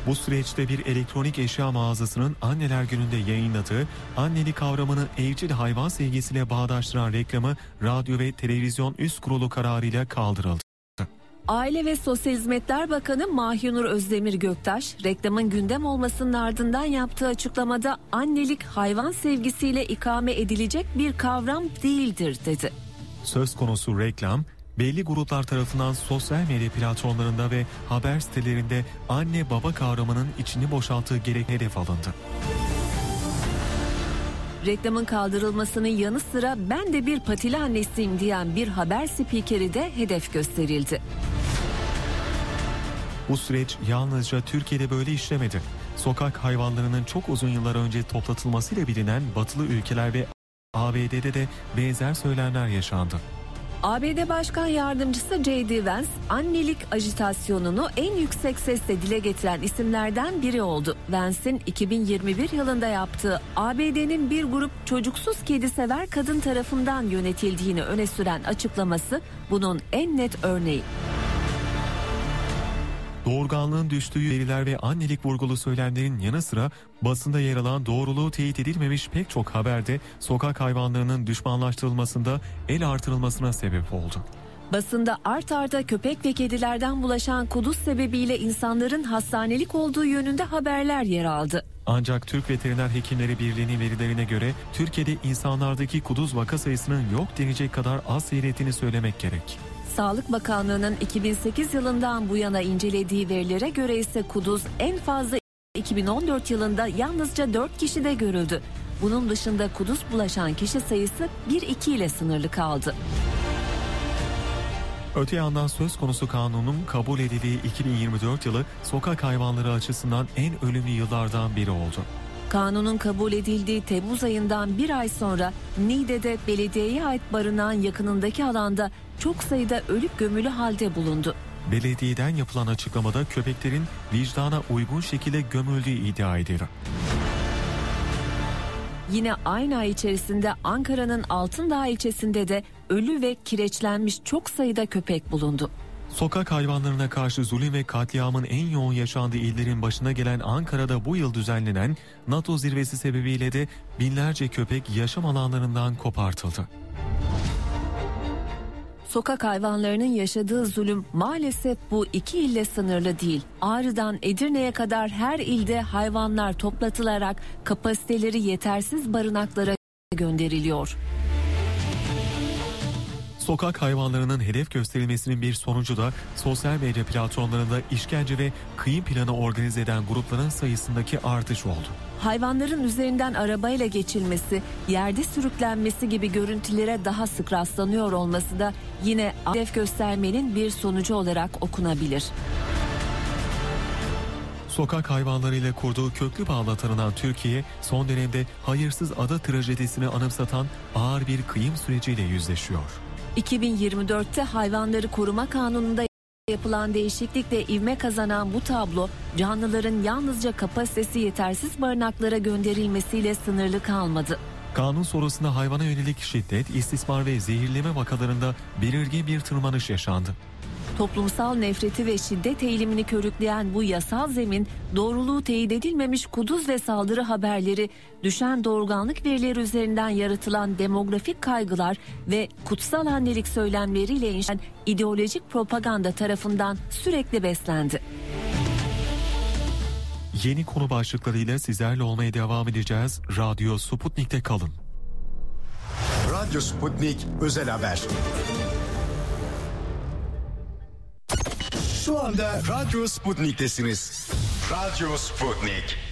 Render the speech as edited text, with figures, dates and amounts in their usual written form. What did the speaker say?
Bu süreçte bir elektronik eşya mağazasının Anneler Günü'nde yayınladığı annelik kavramını evcil hayvan sevgisiyle bağdaştıran reklamı Radyo ve Televizyon Üst Kurulu kararıyla kaldırıldı. Aile ve Sosyal Hizmetler Bakanı Mahinur Özdemir Göktaş, reklamın gündem olmasının ardından yaptığı açıklamada annelik hayvan sevgisiyle ikame edilecek bir kavram değildir dedi. Söz konusu reklam, belli gruplar tarafından sosyal medya platformlarında ve haber sitelerinde anne baba kavramının içini boşalttığı gerek hedef alındı. Reklamın kaldırılmasının yanı sıra ben de bir patili annesiyim diyen bir haber spikeri de hedef gösterildi. Bu süreç yalnızca Türkiye'de böyle işlemedi. Sokak hayvanlarının çok uzun yıllar önce toplatılmasıyla bilinen batılı ülkeler ve ABD'de de benzer söylemler yaşandı. ABD Başkan Yardımcısı J.D. Vance, annelik ajitasyonunu en yüksek sesle dile getiren isimlerden biri oldu. Vance'in 2021 yılında yaptığı ABD'nin bir grup çocuksuz kedi sever kadın tarafından yönetildiğini öne süren açıklaması bunun en net örneği. Doğurganlığın düştüğü veriler ve annelik vurgulu söylemlerin yanı sıra basında yer alan doğruluğu teyit edilmemiş pek çok haberde sokak hayvanlarının düşmanlaştırılmasında el artırılmasına sebep oldu. Basında art arda köpek ve kedilerden bulaşan kuduz sebebiyle insanların hastanelik olduğu yönünde haberler yer aldı. Ancak Türk Veteriner Hekimleri Birliği'nin verilerine göre Türkiye'de insanlardaki kuduz vaka sayısının yok denecek kadar az seyrettiğini söylemek gerek. Sağlık Bakanlığı'nın 2008 yılından bu yana incelediği verilere göre ise kuduz en fazla 2014 yılında yalnızca 4 kişide görüldü. Bunun dışında kuduz bulaşan kişi sayısı 1-2 ile sınırlı kaldı. Öte yandan söz konusu kanunun kabul edildiği 2024 yılı sokak hayvanları açısından en ölümlü yıllardan biri oldu. Kanunun kabul edildiği Temmuz ayından bir ay sonra Niğde'de belediyeye ait barınağın yakınındaki alanda çok sayıda ölüp gömülü halde bulundu. Belediyeden yapılan açıklamada köpeklerin vicdana uygun şekilde gömüldüğü iddia edildi. Yine aynı ay içerisinde Ankara'nın Altındağ ilçesinde de ölü ve kireçlenmiş çok sayıda köpek bulundu. Sokak hayvanlarına karşı zulüm ve katliamın en yoğun yaşandığı illerin başına gelen Ankara'da bu yıl düzenlenen NATO zirvesi sebebiyle de binlerce köpek yaşam alanlarından kopartıldı. Sokak hayvanlarının yaşadığı zulüm maalesef bu iki ille sınırlı değil. Ağrı'dan Edirne'ye kadar her ilde hayvanlar toplatılarak kapasiteleri yetersiz barınaklara gönderiliyor. Sokak hayvanlarının hedef gösterilmesinin bir sonucu da sosyal medya platformlarında işkence ve kıyım planı organize eden grupların sayısındaki artış oldu. Hayvanların üzerinden arabayla geçilmesi, yerde sürüklenmesi gibi görüntülere daha sık rastlanıyor olması da yine hedef göstermenin bir sonucu olarak okunabilir. Sokak hayvanlarıyla kurduğu köklü bağla tanınan Türkiye, son dönemde hayırsız ada trajedisini anımsatan ağır bir kıyım süreciyle yüzleşiyor. 2024'te Hayvanları Koruma Kanunu'nda yapılan değişiklikle ivme kazanan bu tablo, canlıların yalnızca kapasitesi yetersiz barınaklara gönderilmesiyle sınırlı kalmadı. Kanun sonrasında hayvana yönelik şiddet, istismar ve zehirleme vakalarında belirgin bir tırmanış yaşandı. Toplumsal nefreti ve şiddet eğilimini körükleyen bu yasal zemin, doğruluğu teyit edilmemiş kuduz ve saldırı haberleri, düşen doğurganlık verileri üzerinden yaratılan demografik kaygılar ve kutsal annelik söylemleriyle inşen ideolojik propaganda tarafından sürekli beslendi. Yeni konu başlıklarıyla sizlerle olmaya devam edeceğiz. Radyo Sputnik'te kalın. Radyo Sputnik Özel Haber. Şu anda Radyo Sputnik'tesiniz. Radyo Sputnik.